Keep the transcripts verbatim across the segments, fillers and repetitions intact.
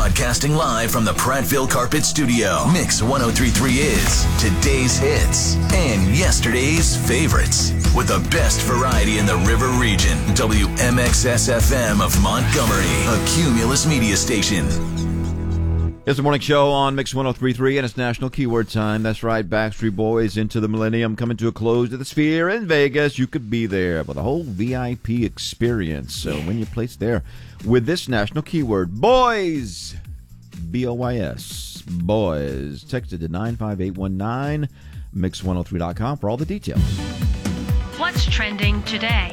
Broadcasting live from the Prattville Carpet Studio. Mix one oh three point three is today's hits and yesterday's favorites. With the best variety in the River Region. W M X S F M of Montgomery, a Cumulus media station. It's the morning show on Mix one oh three point three, and it's National Keyword Time. That's right, Backstreet Boys, Into the Millennium, coming to a close at the Sphere in Vegas. You could be there for the whole V I P experience. So when you place there with this national keyword, boys, B O Y S, boys, text it to nine five eight one nine, mix one oh three dot com for all the details. What's trending today?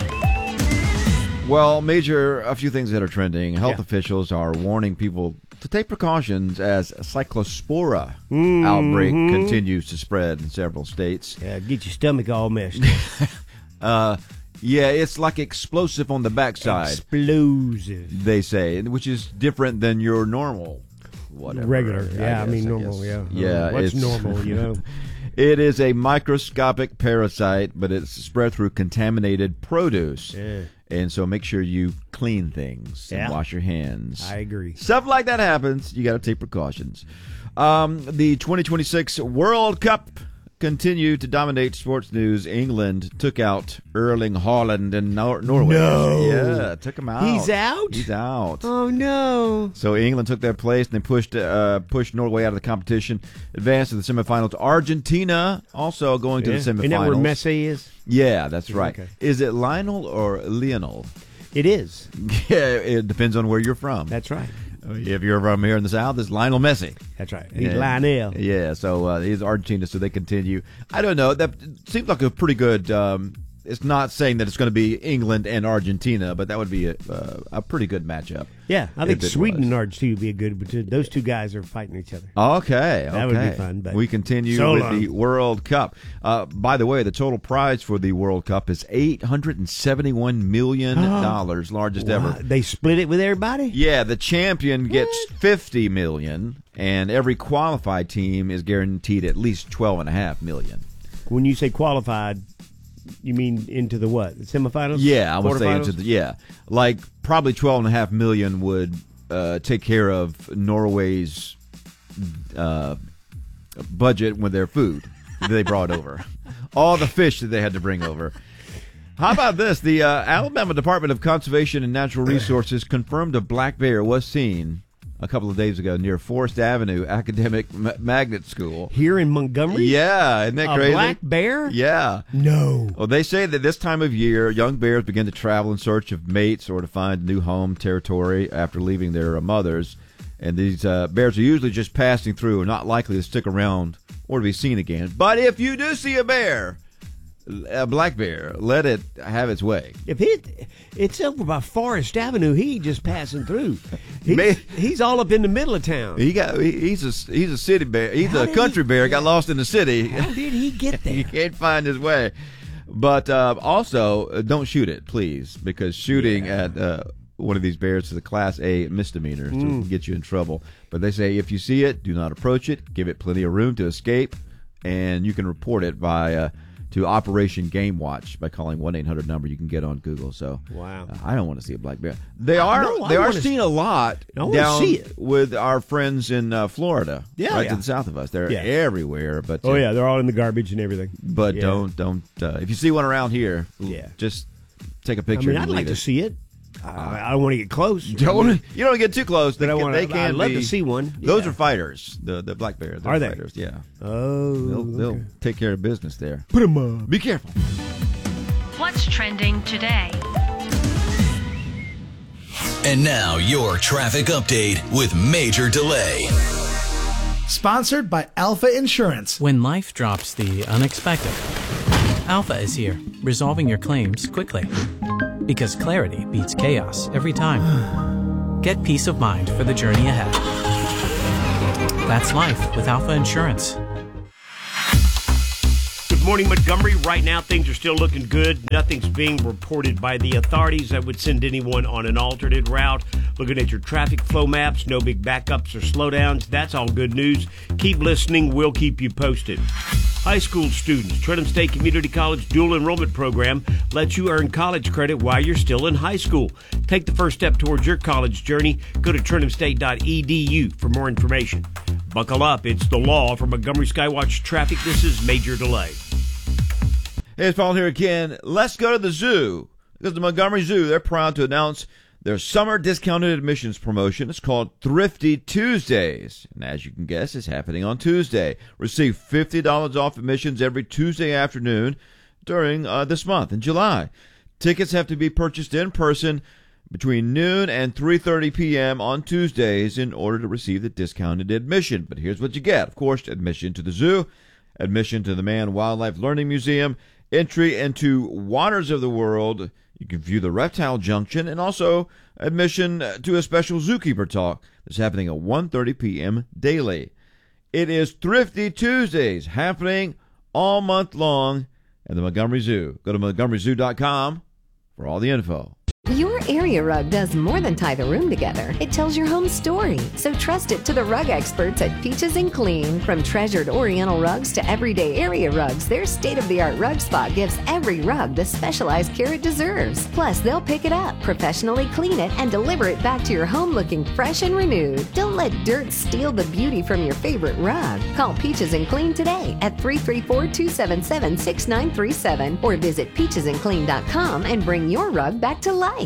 Well, major, a few things that are trending. Health Yeah. officials are warning people to take precautions as cyclospora Mm-hmm. outbreak continues to spread in several states. Yeah, get your stomach all messed. Uh, yeah, it's like explosive on the backside, Explosive. they say, which is different than your normal, whatever. Regular. Yeah, I, guess, mean normal, guess. yeah. Yeah, What's it's- normal, you know? It is a microscopic parasite, but it's spread through contaminated produce. Yeah. And so make sure you clean things and Yeah. wash your hands. I agree. Stuff like that happens. You got to take precautions. Um, the twenty twenty-six World Cup continued to dominate sports news. England took out Erling Haaland in Nor- Norway. No. Yeah, took him out. He's out? He's out. Oh, no. So England took their place, and they pushed uh, pushed Norway out of the competition, advanced to the semifinals. Argentina also going to Yeah. the semifinals. Isn't that where Messi is? Yeah, that's right. Okay. Is it Lionel or Lionel? It is. Yeah, it depends on where you're from. That's right. If you're from here in the South, it's Lionel Messi. That's right. He's Yeah. Lionel. Yeah, so uh, he's Argentina, so they continue. I don't know. That seems like a pretty good. Um, it's not saying that it's going to be England and Argentina, but that would be a, uh, a pretty good matchup. Yeah, I think If it Sweden was. and Argentina would be a good, but those two guys are fighting each other. Okay, That would be okay. fun, but we continue so with long. the World Cup. Uh, by the way, the total prize for the World Cup is eight hundred seventy-one million dollars, largest ever. Wow, they split it with everybody? Yeah, the champion gets fifty million, and every qualified team is guaranteed at least twelve and a half million. When you say qualified, you mean into the what? The semifinals? Yeah, I would say Quarterfinals? into the yeah, like probably twelve and a half million would uh, take care of Norway's uh, budget with their food that they brought over, all the fish that they had to bring over. How about this? The uh, Alabama Department of Conservation and Natural Resources confirmed a black bear was seen a couple of days ago near Forest Avenue Academic M- Magnet School. Here in Montgomery? Yeah, isn't that A crazy? black bear? Yeah. No. Well, they say that this time of year, young bears begin to travel in search of mates or to find new home territory after leaving their uh, mothers. And these uh, bears are usually just passing through and not likely to stick around or to be seen again. But if you do see a bear, a black bear, let it have its way. If it, it's over by Forest Avenue, he just passing through. He's, Man. he's all up in the middle of town. He got he, he's a he's a city bear. He's How a did country he- bear. Got lost in the city. How did he get He there? can't find his way. But uh, also, uh, don't shoot it, please, because shooting Yeah. at uh, one of these bears is a Class A misdemeanor, Mm. to get you in trouble. But they say if you see it, do not approach it. Give it plenty of room to escape, and you can report it by uh, to Operation Game Watch by calling one eight hundred number you can get on Google. So Wow. uh, I don't want to see a black bear. They are No, I they are wanna seen a lot I wanna down see it. with our friends in uh, Florida, Yeah, right yeah. to the south of us. They're Yeah. everywhere. But Oh, uh, yeah, they're all in the garbage and everything. but Yeah. don't don't uh, if you see one around here, Yeah. just take a I picture. mean, and I'd leave like to it. see it. I, I don't want to get close. Don't wanna- you don't get too close. They, But I can- wanna- they can I'd love be- to see one. Those Yeah. are fighters. The the black bears. They're Are they? fighters. Yeah, Oh, they'll they'll okay. take care of business there. Put them up. Be careful. What's trending today? And now your traffic update with Major Delay. Sponsored by Alpha Insurance. When life drops the unexpected, Alpha is here, resolving your claims quickly. Because clarity beats chaos every time. Get peace of mind for the journey ahead. That's life with Alpha Insurance. Good morning, Montgomery. Right now, things are still looking good. Nothing's being reported by the authorities that would send anyone on an alternate route. Looking at your traffic flow maps, no big backups or slowdowns. That's all good news. Keep listening. We'll keep you posted. High school students, Trenton State Community College dual enrollment program lets you earn college credit while you're still in high school. Take the first step towards your college journey. Go to trenton state dot e d u for more information. Buckle up. It's the law. For Montgomery Skywatch Traffic, this is Major Delay. Hey, it's Paul here again. Let's go to the zoo. Because the Montgomery Zoo, they're proud to announce their summer discounted admissions promotion. It's called Thrifty Tuesdays. And as you can guess, it's happening on Tuesday. Receive fifty dollars off admissions every Tuesday afternoon during uh, this month in July. Tickets have to be purchased in person between noon and three thirty p.m. on Tuesdays in order to receive the discounted admission. But here's what you get. Of course, admission to the zoo, admission to the Man Wildlife Learning Museum, entry into Waters of the World. You can view the Reptile Junction, and also admission to a special zookeeper talk that's happening at one thirty p.m. daily. It is Thrifty Tuesdays, happening all month long at the Montgomery Zoo. Go to montgomery zoo dot com for all the info. Your area rug does more than tie the room together. It tells your home story. So trust it to the rug experts at Peaches and Clean. From treasured Oriental rugs to everyday area rugs, their state-of-the-art rug spot gives every rug the specialized care it deserves. Plus, they'll pick it up, professionally clean it, and deliver it back to your home looking fresh and renewed. Don't let dirt steal the beauty from your favorite rug. Call Peaches and Clean today at three three four, two seven seven, six nine three seven or visit peaches and clean dot com and bring your rug back to life.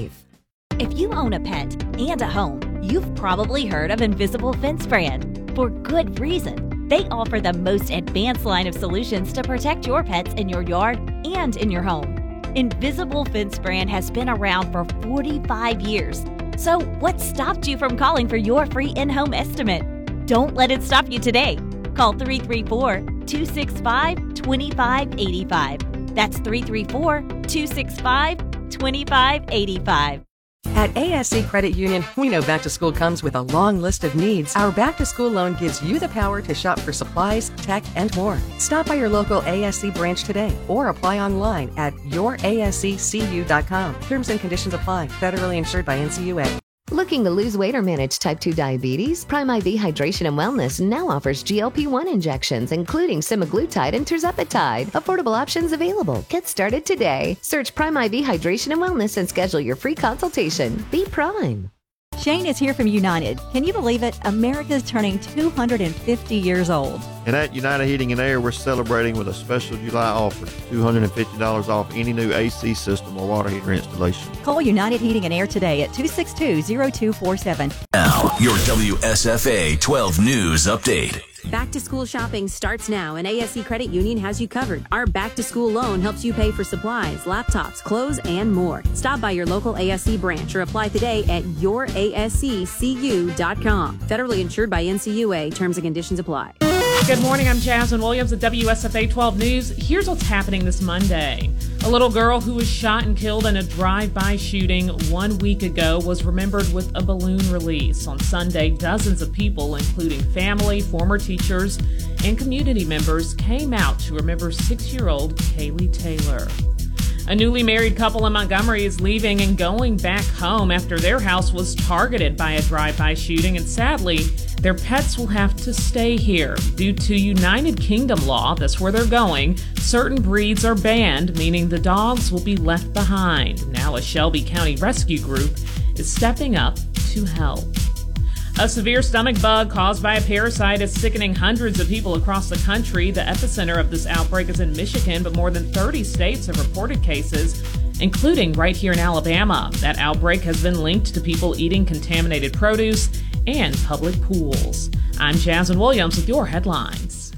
If you own a pet and a home, you've probably heard of Invisible Fence Brand. For good reason. They offer the most advanced line of solutions to protect your pets in your yard and in your home. Invisible Fence Brand has been around for forty-five years. So what stopped you from calling for your free in-home estimate? Don't let it stop you today. Call three three four, two six five, two five eight five. That's three three four, two six five, two five eight five. At A S C Credit Union, we know back to school comes with a long list of needs. Our back to school loan gives you the power to shop for supplies, tech, and more. Stop by your local A S C branch today or apply online at your a s c c u dot com. Terms and conditions apply. Federally insured by N C U A. Looking to lose weight or manage type two diabetes? Prime I V Hydration and Wellness now offers G L P one injections, including semaglutide and tirzepatide. Affordable options available. Get started today. Search Prime I V Hydration and Wellness and schedule your free consultation. Be Prime. Shane is here from United. Can you believe it? America's turning two hundred fifty years old. And at United Heating and Air, we're celebrating with a special July offer, two hundred fifty dollars off any new A C system or water heater installation. Call United Heating and Air today at two six two, zero two four seven. Now, your W S F A twelve News Update. Back to school shopping starts now, and A S C Credit Union has you covered. Our back to school loan helps you pay for supplies, laptops, clothes, and more. Stop by your local A S C branch or apply today at your a s c c u dot com. Federally insured by N C U A. Terms and conditions apply. Good morning, I'm Jasmine Williams at W S F A twelve News. Here's what's happening this Monday. A little girl who was shot and killed in a drive-by shooting one week ago was remembered with a balloon release. On Sunday, dozens of people, including family, former teachers, and community members, came out to remember six-year-old Kaylee Taylor. A newly married couple in Montgomery is leaving and going back home after their house was targeted by a drive-by shooting, and sadly, their pets will have to stay here. Due to United Kingdom law, that's where they're going, certain breeds are banned, meaning the dogs will be left behind. Now a Shelby County rescue group is stepping up to help. A severe stomach bug caused by a parasite is sickening hundreds of people across the country. The epicenter of this outbreak is in Michigan, but more than thirty states have reported cases, including right here in Alabama. That outbreak has been linked to people eating contaminated produce and public pools. I'm Jasmine Williams with your headlines.